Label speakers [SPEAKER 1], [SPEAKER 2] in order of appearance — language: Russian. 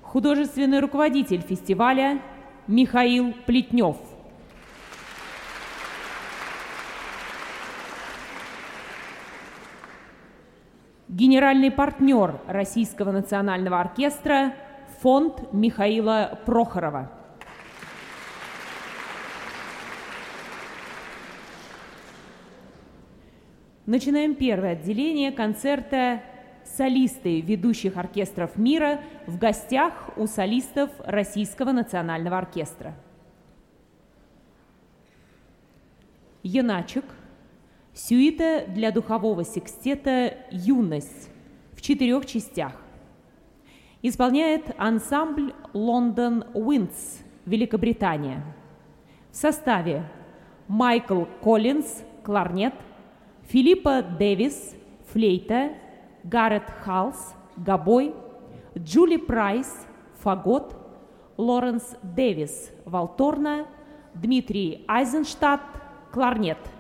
[SPEAKER 1] Художественный руководитель фестиваля Михаил Плетнев. Генеральный партнер Российского национального оркестра фонд Михаила Прохорова. Начинаем первое отделение концерта «Солисты ведущих оркестров мира» в гостях у солистов Российского национального оркестра. Яначек. Сюита для духового секстета «Юность» в 4 частях. Исполняет ансамбль «Лондон Уиндс», Великобритания. В составе Майкл Коллинз, кларнет, Филиппа Дэвис, флейта, Гаррет Халс, гобой, Джули Прайс, фагот, Лоренс Дэвис, валторна, Дмитрий Айзенштадт, кларнет.